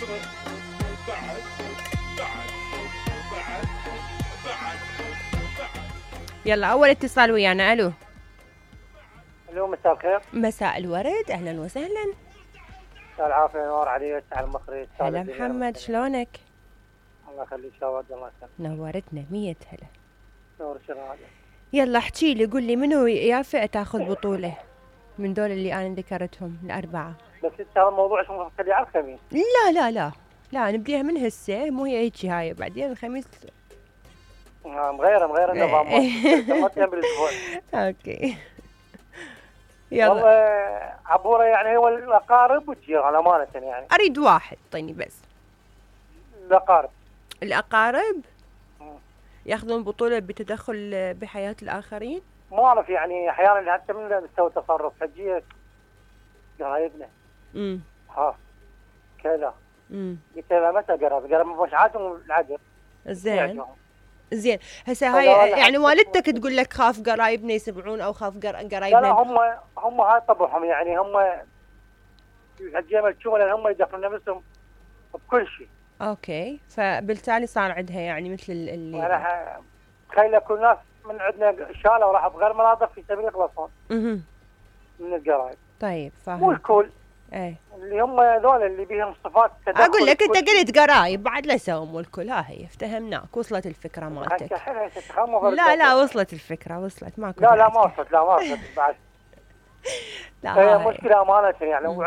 يلا أول اتصال ويانا. ألو. اليوم مساء الخير. مساء الورد، أهلا وسهلا. مساء العافية، نور عليك على المصري. هلا محمد، شلونك؟ الله يخليك، شاود الله يسلمك. نورتنا 100 هلا. نور شغال. يلا احكي لي، قول لي منو يافع تاخذ بطولة من دول اللي أنا ذكرتهم الأربعة؟ بس هذا الموضوع اسمه خلي على الخميس. لا لا لا لا، نبديها من هسه، مو هي هيجي هاي بعدين الخميس. مغيرة النظام مرتين بالاسبوع. اوكي يلا. والله عبورة يعني هو الاقارب والجيران امانة يعني. اريد واحد طيني بس. الاقارب ياخذون بطولة بتدخل بحياة الاخرين؟ ما اعرف يعني احيانا حتى من مستوى تصرف حجية قرايبنا. ها كذا. قلت له متى قرب مش عادهم العذر. زين هسه هاي يعني والدتك تقول لك خاف قرايبنا يسمعون او خاف قرايبنا؟ لا هم هاي طبعهم يعني، هم الحجيه تشوفون هم يدخلون نفسهم بكل شيء. اوكي، فبالتالي صار عندها يعني مثل اللي انا تخيل كل الناس من عندنا شالوا وراحوا بغير مناطق في سبيل يخلصون من القرايب. طيب فاهم. مو الكل، ايه اللي هم ذول اللي بيهم صفات تدخل. اقول لك انت قلت قرايب بعد لا يسوون مو الكل. ها هي افتهمناك، وصلت الفكره مالتك. لا وصلت الفكره، وصلت ماكو. لا ما وصلت بعد. لا مشكله امانه يعني.